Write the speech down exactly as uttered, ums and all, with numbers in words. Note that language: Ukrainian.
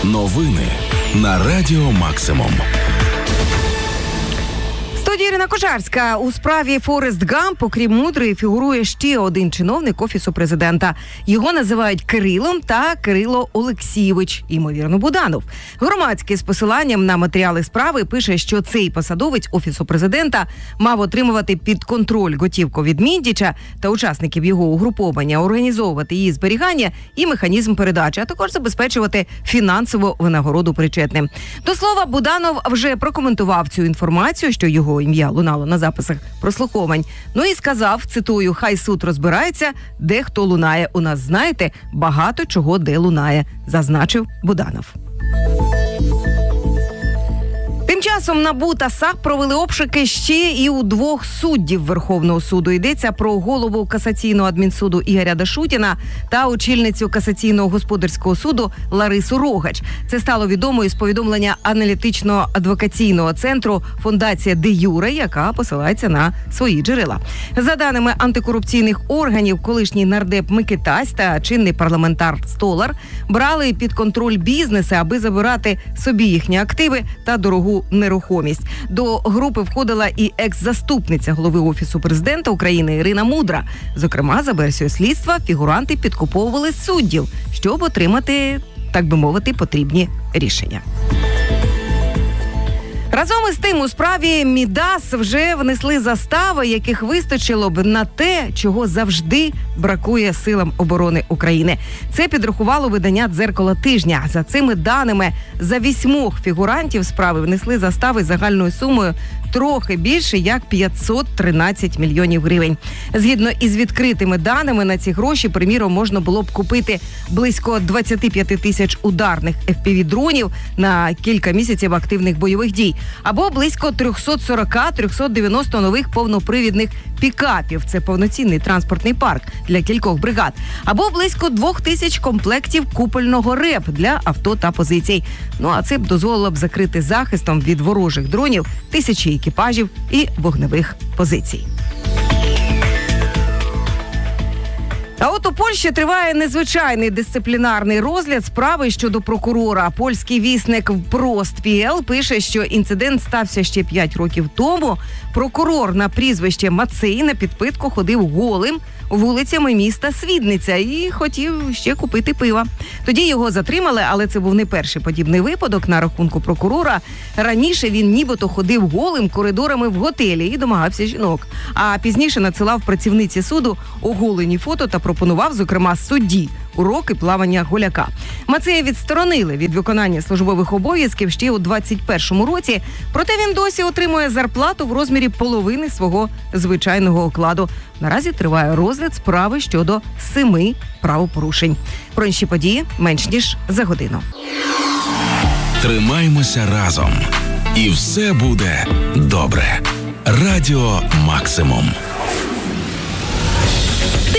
Новини на Радіо Максимум. Студія Ірина Кожарська. У справі Форест Гамп, окрім Мудрої, фігурує ще один чиновник Офісу президента. Його називають Кирилом та Кирило Олексійович, ймовірно, Буданов. Громадське з посиланням на матеріали справи пише, що цей посадовець Офісу президента мав отримувати під контроль готівку від Міндіча та учасників його угруповання, організовувати її зберігання і механізм передачі, а також забезпечувати фінансову винагороду причетним. До слова, Буданов вже прокоментував цю інформацію, що його ім'я лунало на записах прослуховань. Ну і сказав, цитую, «Хай суд розбирається, де хто лунає. У нас, знаєте, багато чого де лунає», зазначив Буданов. Тим часом НАБУ та САП провели обшуки ще і у двох суддів Верховного суду. Йдеться про голову Касаційного адмінсуду Ігоря Дашутіна та очільницю Касаційного господарського суду Ларису Рогач. Це стало відомо із повідомлення аналітично-адвокаційного центру «Фондація Де Юре», яка посилається на свої джерела. За даними антикорупційних органів, колишній нардеп Микитась та чинний парламентар Столар брали під контроль бізнеси, аби забирати собі їхні активи та дорогу нерухомість. До групи входила і екс-заступниця голови Офісу президента України Ірина Мудра. Зокрема, за версією слідства, фігуранти підкуповували суддів, щоб отримати, так би мовити, потрібні рішення. Разом із тим, у справі Мідас вже внесли застави, яких вистачило б на те, чого завжди бракує силам оборони України. Це підрахувало видання «Дзеркало тижня». За цими даними, за вісьмох фігурантів справи внесли застави загальною сумою трохи більше, як п'ятсот тринадцять мільйонів гривень. Згідно із відкритими даними, на ці гроші, приміром, можна було б купити близько двадцять п'ять тисяч ударних еф пі ві-дронів на кілька місяців активних бойових дій, або близько триста сорок - триста дев'яносто нових повнопривідних пікапів. Це повноцінний транспортний парк для кількох бригад. Або близько двох тисяч комплектів купольного РЕП для авто та позицій. Ну, а це б дозволило б закрити захистом від ворожих дронів тисячі екіпажів і вогневих позицій. А от у Польщі триває незвичайний дисциплінарний розгляд справи щодо прокурора. Польський вісник Прост.пі.ел пише, що інцидент стався ще п'ять років тому. Прокурор на прізвище Мацей на підпитку ходив голим вулицями міста Свідниця і хотів ще купити пива. Тоді його затримали, але це був не перший подібний випадок на рахунку прокурора. Раніше він нібито ходив голим коридорами в готелі і домагався жінок. А пізніше надсилав працівниці суду оголені фото та пропонував, зокрема, судді уроки плавання голяка. Мацея відсторонили від виконання службових обов'язків ще у двадцять першому році, проте він досі отримує зарплату в розмірі половини свого звичайного окладу. Наразі триває розгляд справи щодо семи правопорушень. Про інші події менш ніж за годину. Тримаймося разом. І все буде добре. Радіо Максимум.